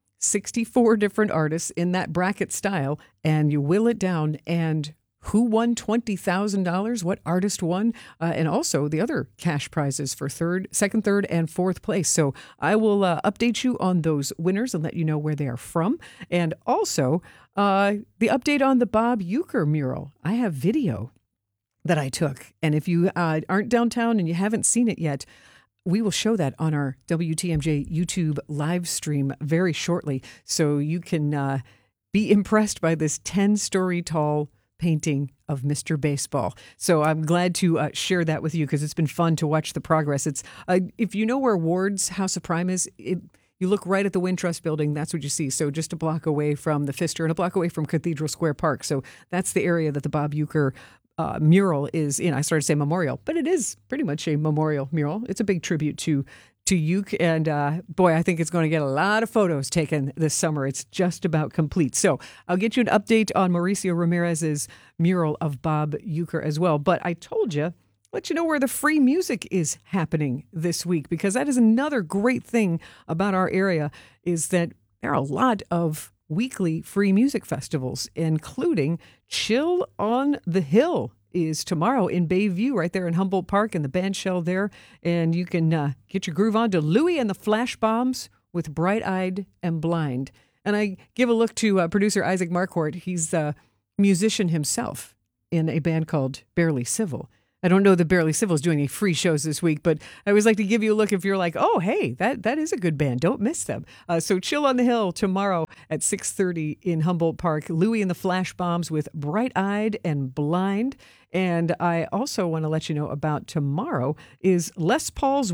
64 different artists in that bracket style, and you will it down and who won $20,000, what artist won, and also the other cash prizes for second, third, and fourth place. So I will update you on those winners and let you know where they are from. And also the update on the Bob Uecker mural. I have video that I took. And if you aren't downtown and you haven't seen it yet, we will show that on our WTMJ YouTube live stream very shortly. So you can be impressed by this 10-story tall painting of Mr. Baseball. So I'm glad to share that with you because it's been fun to watch the progress. It's if you know where Ward's House of Prime is, you look right at the Wintrust building, that's what you see. So just a block away from the Pfister and a block away from Cathedral Square Park. So that's the area that the Bob Uecker mural is in. I started to say memorial, but it is pretty much a memorial mural. It's a big tribute to Ueck, and boy, I think it's going to get a lot of photos taken this summer. It's just about complete. So I'll get you an update on Mauricio Ramirez's mural of Bob Uecker as well. But I told you, let you know where the free music is happening this week, because that is another great thing about our area, is that there are a lot of weekly free music festivals, including Chill on the Hill is tomorrow in Bayview, right there in Humboldt Park, in the band shell there. And you can get your groove on to Louie and the Flash Bombs with Bright Eyed and Blind. And I give a look to producer Isaac Marquardt. He's a musician himself in a band called Barely Civil. I don't know that Barely Civil is doing any free shows this week, but I always like to give you a look if you're like, oh, hey, that is a good band. Don't miss them. So Chill on the Hill tomorrow at 6:30 in Humboldt Park. Louie and the Flash Bombs with Bright Eyed and Blind. And I also want to let you know about tomorrow is Les Paul's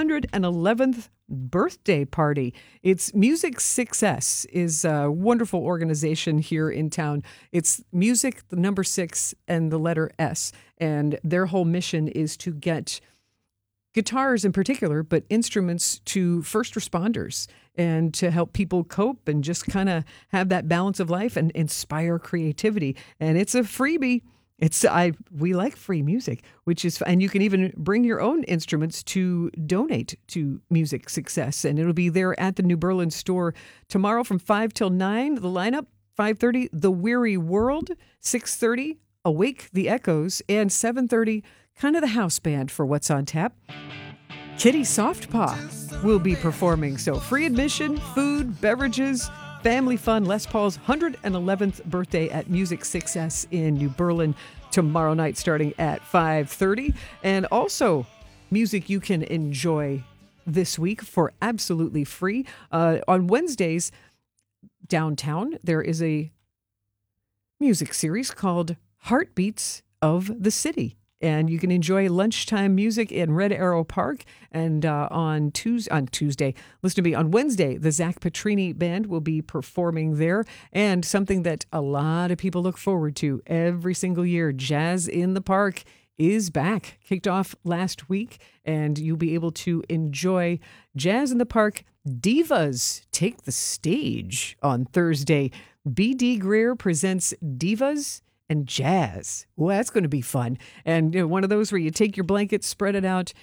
111th birthday party. It's Music 6S is a wonderful organization here in town. It's music, the number 6 and the letter S. And their whole mission is to get guitars in particular, but instruments to first responders and to help people cope and just kind of have that balance of life and inspire creativity. And it's a freebie. We like free music, and you can even bring your own instruments to donate to Music Success. And it'll be there at the New Berlin store tomorrow from 5 till 9. The lineup, 5:30, The Weary World, 6:30, Awake the Echoes, and 7:30, kind of the house band for What's on Tap. Kitty Softpaw will be performing. So free admission, food, beverages, family fun. Les Paul's 111th birthday at Music 6S in New Berlin tomorrow night starting at 5:30. And also music you can enjoy this week for absolutely free. On Wednesdays, downtown, there is a music series called Heartbeats of the City. And you can enjoy lunchtime music in Red Arrow Park. And on Tuesday, listen to me, on Wednesday, the Zach Petrini Band will be performing there. And something that a lot of people look forward to every single year, Jazz in the Park is back. Kicked off last week, and you'll be able to enjoy Jazz in the Park. Divas take the stage on Thursday. B.D. Greer presents Divas and Jazz. Well, that's going to be fun. And one of those where you take your blanket, spread it out,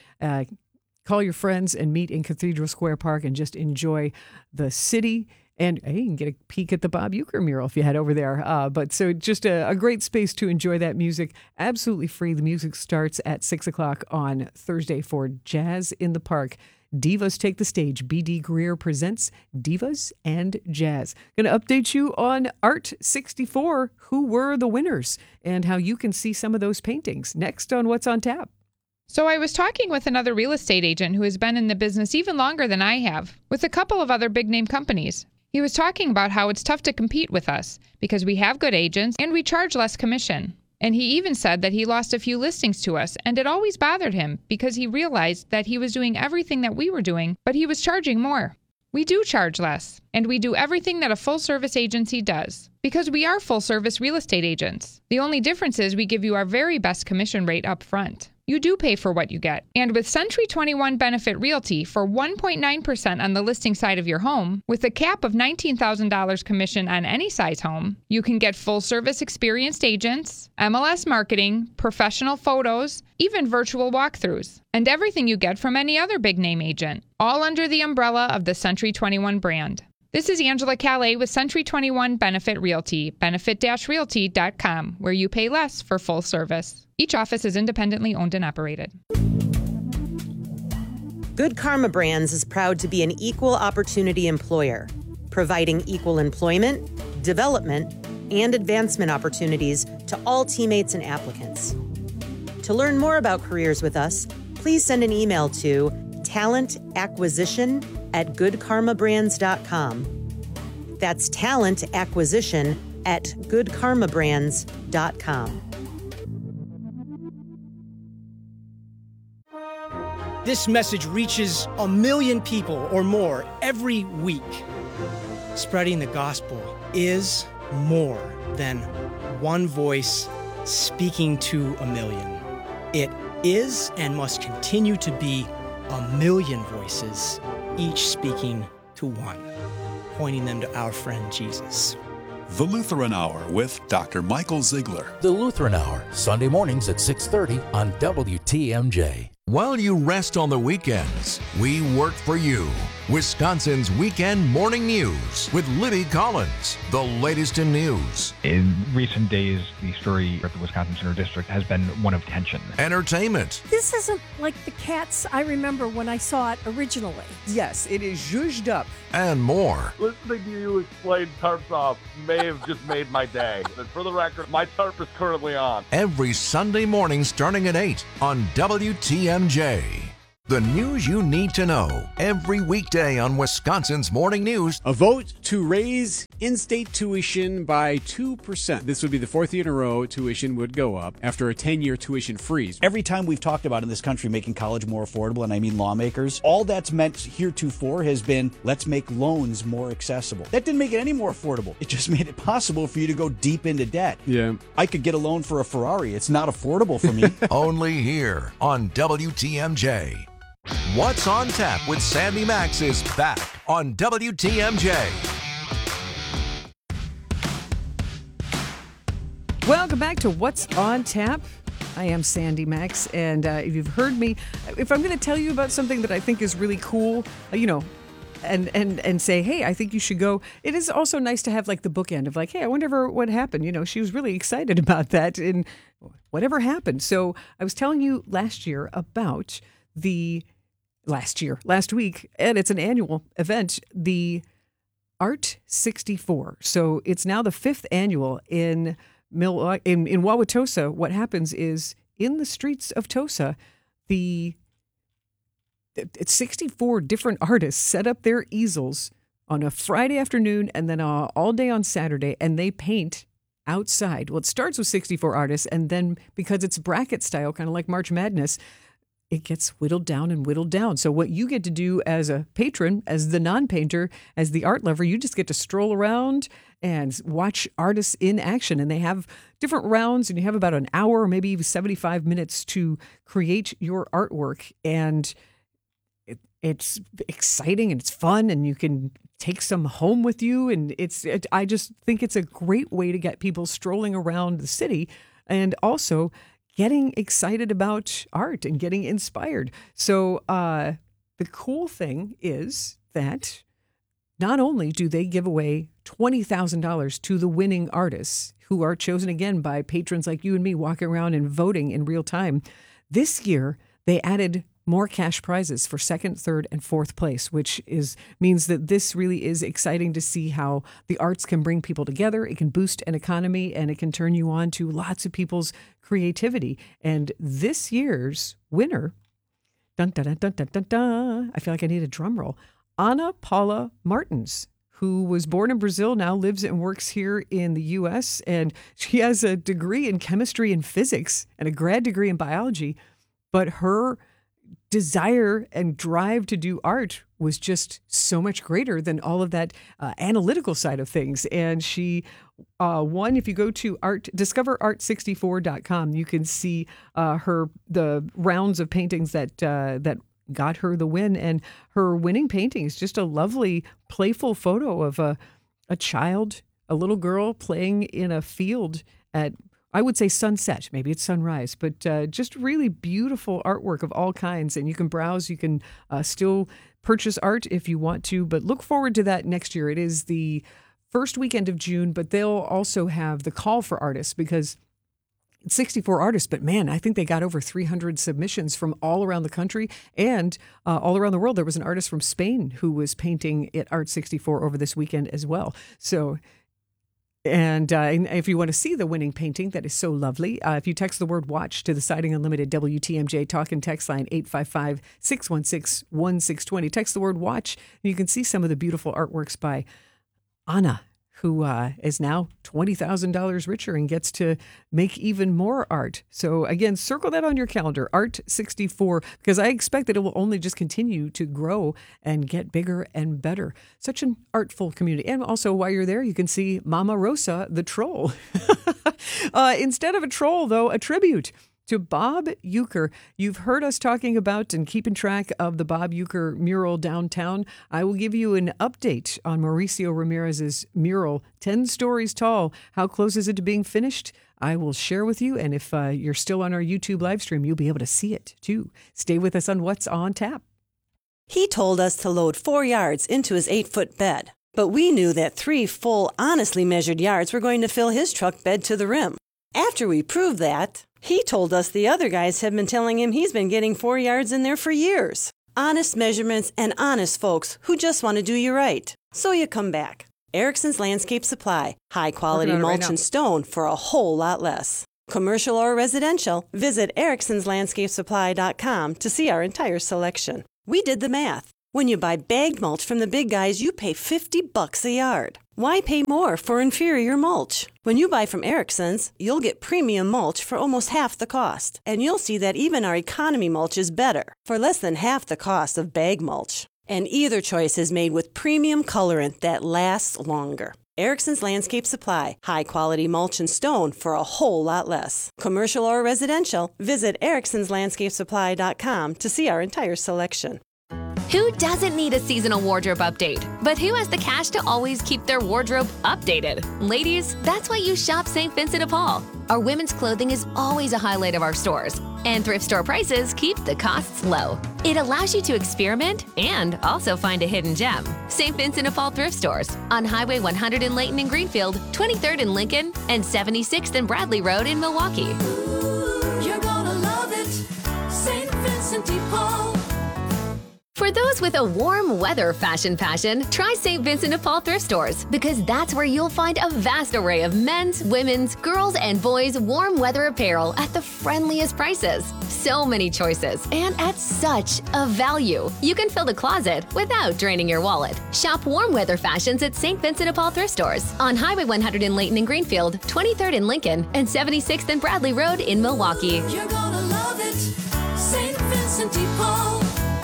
call your friends and meet in Cathedral Square Park and just enjoy the city. And hey, you can get a peek at the Bob Uecker mural if you head over there. But so just a great space to enjoy that music. Absolutely free. The music starts at 6 o'clock on Thursday for Jazz in the Park. Divas take the stage. B.D. Greer presents Divas and Jazz. Going to update you on Art 64, who were the winners, and how you can see some of those paintings. Next on What's on Tap. So I was talking with another real estate agent who has been in the business even longer than I have, with a couple of other big-name companies. He was talking about how it's tough to compete with us because we have good agents and we charge less commission. And he even said that he lost a few listings to us, and it always bothered him because he realized that he was doing everything that we were doing, but he was charging more. We do charge less, and we do everything that a full-service agency does, because we are full-service real estate agents. The only difference is we give you our very best commission rate up front. You do pay for what you get. And with Century 21 Benefit Realty for 1.9% on the listing side of your home, with a cap of $19,000 commission on any size home, you can get full-service experienced agents, MLS marketing, professional photos, even virtual walkthroughs, and everything you get from any other big-name agent, all under the umbrella of the Century 21 brand. This is Angela Calais with Century 21 Benefit Realty, benefit-realty.com, where you pay less for full service. Each office is independently owned and operated. Good Karma Brands is proud to be an equal opportunity employer, providing equal employment, development, and advancement opportunities to all teammates and applicants. To learn more about careers with us, please send an email to talentacquisition@goodkarmabrands.com. That's talentacquisition@goodkarmabrands.com. This message reaches 1 million people or more every week. Spreading the gospel is more than one voice speaking to 1 million. It is and must continue to be 1 million voices, each speaking to one, pointing them to our friend Jesus. The Lutheran Hour with Dr. Michael Ziegler. The Lutheran Hour, Sunday mornings at 6:30 on WTMJ. While you rest on the weekends, we work for you. Wisconsin's Weekend Morning News with Libby Collins. The latest in news. In recent days, the story at the Wisconsin Center District has been one of tension. Entertainment. This isn't like the Cats I remember when I saw it originally. Yes, it is zhuzhed up. And more. Listening to you explain tarps off may have just made my day. And for the record, my tarp is currently on. Every Sunday morning starting at 8 on WTMJ. The news you need to know every weekday on Wisconsin's Morning News. A vote to raise in-state tuition by 2%. This would be the fourth year in a row tuition would go up after a 10-year tuition freeze. Every time we've talked about in this country making college more affordable, and I mean lawmakers, all that's meant heretofore has been let's make loans more accessible. That didn't make it any more affordable. It just made it possible for you to go deep into debt. Yeah. I could get a loan for a Ferrari. It's not affordable for me. Only here on WTMJ. What's on Tap with Sandy Max is back on WTMJ. Welcome back to What's on Tap. I am Sandy Max, and if you've heard me, if I'm going to tell you about something that I think is really cool, and say, hey, I think you should go. It is also nice to have like the bookend of like, hey, I wonder what happened. She was really excited about that and whatever happened. So I was telling you last week, and it's an annual event, the Art 64. So it's now the 5th annual in Wauwatosa. What happens is in the streets of Tosa, it's 64 different artists set up their easels on a Friday afternoon and then all day on Saturday, and they paint outside. Well, it starts with 64 artists, and then because it's bracket style, kind of like March Madness, it gets whittled down and whittled down. So what you get to do as a patron, as the non-painter, as the art lover, you just get to stroll around and watch artists in action. And they have different rounds, and you have about an hour or maybe even 75 minutes to create your artwork. And it's exciting and it's fun, and you can take some home with you. And I just think it's a great way to get people strolling around the city and also getting excited about art and getting inspired. So the cool thing is that not only do they give away $20,000 to the winning artists who are chosen again by patrons like you and me walking around and voting in real time, this year they added more cash prizes for second, third, and fourth place, which means that this really is exciting to see how the arts can bring people together. It can boost an economy, and it can turn you on to lots of people's creativity. And this year's winner, dun, dun, dun, dun, dun, dun, dun, I feel like I need a drum roll, Ana Paula Martins, who was born in Brazil, now lives and works here in the U.S., and she has a degree in chemistry and physics and a grad degree in biology, but her desire and drive to do art was just so much greater than all of that analytical side of things. And she won. If you go to discoverart64.com, you can see the rounds of paintings that got her the win. And her winning painting is just a lovely, playful photo of a child, a little girl playing in a field at, I would say, sunset. Maybe it's sunrise, but just really beautiful artwork of all kinds. And you can browse. You can still purchase art if you want to, but look forward to that next year. It is the first weekend of June, but they'll also have the call for artists because it's 64 artists, but man, I think they got over 300 submissions from all around the country and all around the world. There was an artist from Spain who was painting at Art 64 over this weekend as well. So, and if you want to see the winning painting, that is so lovely. If you text the word watch to the Siding Unlimited WTMJ talk and text line 855-616-1620. Text the word watch, and you can see some of the beautiful artworks by Ana, who is now $20,000 richer and gets to make even more art. So again, circle that on your calendar, Art 64, because I expect that it will only just continue to grow and get bigger and better. Such an artful community. And also, while you're there, you can see Mama Rosa, the troll. Instead of a troll, though, a tribute to Bob Uecker. You've heard us talking about and keeping track of the Bob Uecker mural downtown. I will give you an update on Mauricio Ramirez's mural, 10 stories tall. How close is it to being finished? I will share with you. And if you're still on our YouTube live stream, you'll be able to see it too. Stay with us on What's on Tap. He told us to load 4 yards into his 8-foot bed, but we knew that 3 full, honestly measured yards were going to fill his truck bed to the rim. After we proved that, he told us the other guys have been telling him he's been getting 4 yards in there for years. Honest measurements and honest folks who just want to do you right. So you come back. Erickson's Landscape Supply. High quality mulch and stone for a whole lot less. Commercial or residential, visit ericksonslandscapesupply.com to see our entire selection. We did the math. When you buy bagged mulch from the big guys, you pay $50 a yard. Why pay more for inferior mulch? When you buy from Erickson's, you'll get premium mulch for almost half the cost. And you'll see that even our economy mulch is better, for less than half the cost of bag mulch. And either choice is made with premium colorant that lasts longer. Erickson's Landscape Supply. High quality mulch and stone for a whole lot less. Commercial or residential, visit ericksonslandscapesupply.com to see our entire selection. Who doesn't need a seasonal wardrobe update? But who has the cash to always keep their wardrobe updated? Ladies, that's why you shop St. Vincent de Paul. Our women's clothing is always a highlight of our stores, and thrift store prices keep the costs low. It allows you to experiment and also find a hidden gem. St. Vincent de Paul thrift stores on Highway 100 in Layton and Greenfield, 23rd in Lincoln, and 76th and Bradley Road in Milwaukee. You're gonna love it, St. Vincent de Paul. For those with a warm weather fashion passion, try St. Vincent de Paul thrift stores, because that's where you'll find a vast array of men's, women's, girls, and boys' warm weather apparel at the friendliest prices. So many choices, and at such a value. You can fill the closet without draining your wallet. Shop warm weather fashions at St. Vincent de Paul thrift stores on Highway 100 in Layton and Greenfield, 23rd in Lincoln, and 76th and Bradley Road in Milwaukee. You're gonna love it, St. Vincent de Paul.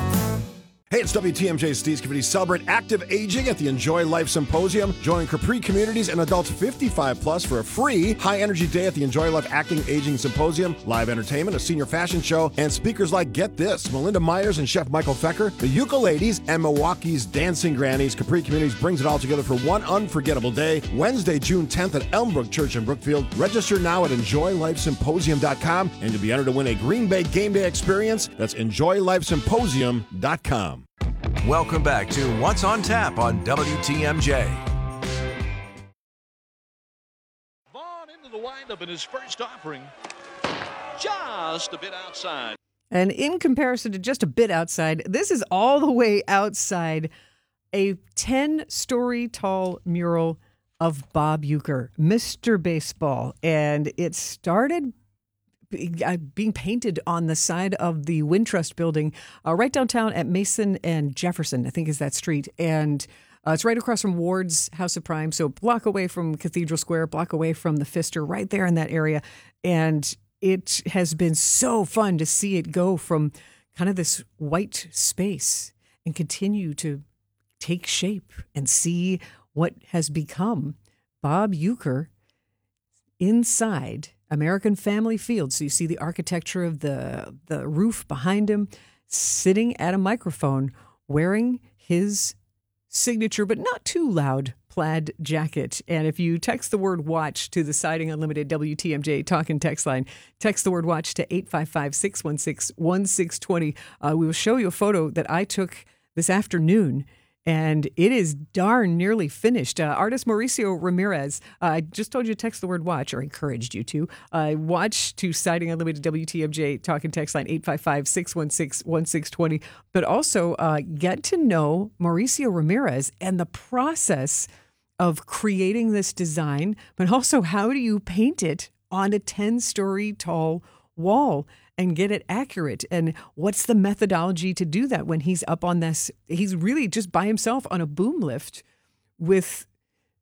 Hey, it's WTMJ's Steve Scavini. Celebrate active aging at the Enjoy Life Symposium. Join Capri Communities and adults 55 plus for a free high-energy day at the Enjoy Life Acting Aging Symposium. Live entertainment, a senior fashion show, and speakers like, get this, Melinda Myers and Chef Michael Fecker, the Ukuleles, and Milwaukee's Dancing Grannies. Capri Communities brings it all together for one unforgettable day, Wednesday, June 10th at Elmbrook Church in Brookfield. Register now at EnjoyLifeSymposium.com, and you'll be entered to win a Green Bay game day experience. That's EnjoyLifeSymposium.com. Welcome back to What's on Tap on WTMJ. Vaughn into the windup in his first offering, just a bit outside. And in comparison to just a bit outside, this is all the way outside a 10-story tall mural of Bob Uecker, Mr. Baseball. And it started being painted on the side of the Wintrust building right downtown at Mason and Jefferson, I think is that street. And it's right across from Ward's House of Prime, so a block away from Cathedral Square, a block away from the Pfister, right there in that area. And it has been so fun to see it go from kind of this white space and continue to take shape and see what has become Bob Uecker inside American Family Field. So you see the architecture of the roof behind him, sitting at a microphone, wearing his signature, but not too loud, plaid jacket. And if you text the word watch to the Siding Unlimited WTMJ talk and text line, text the word watch to 855-616-1620. We will show you a photo that I took this afternoon, and it is darn nearly finished. Artist Mauricio Ramirez, I just told you to text the word watch, or encouraged you to. Watch to Siding Unlimited WTMJ talk and text line 855-616-1620. But also get to know Mauricio Ramirez and the process of creating this design, but also how do you paint it on a 10-story tall wall and get it accurate, and what's the methodology to do that when he's up on this? He's really just by himself on a boom lift with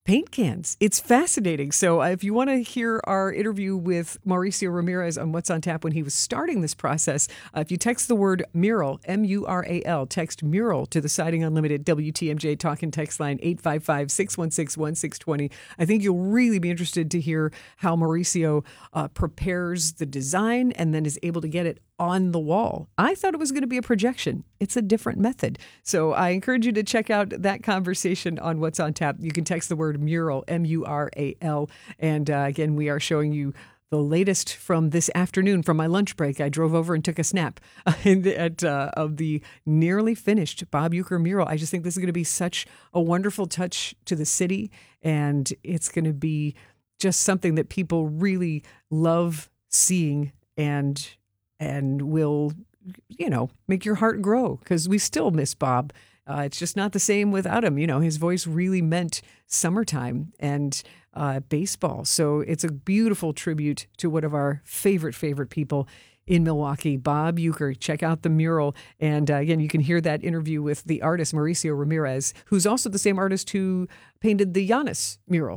paint cans. It's fascinating. So if you want to hear our interview with Mauricio Ramirez on What's on Tap when he was starting this process, if you text the word mural, M-U-R-A-L, text mural to the Siding Unlimited WTMJ talk and text line 855-616-1620. I think you'll really be interested to hear how Mauricio prepares the design and then is able to get it on the wall. I thought it was going to be a projection. It's a different method. So I encourage you to check out that conversation on What's on Tap. You can text the word mural, M-U-R-A-L. And again, we are showing you the latest from this afternoon from my lunch break. I drove over and took a snap of the nearly finished Bob Uecker mural. I just think this is going to be such a wonderful touch to the city. And it's going to be just something that people really love seeing and will, make your heart grow, because we still miss Bob. It's just not the same without him. His voice really meant summertime and baseball. So it's a beautiful tribute to one of our favorite people in Milwaukee, Bob Uecker. Check out the mural. And again, you can hear that interview with the artist, Mauricio Ramirez, who's also the same artist who painted the Giannis mural.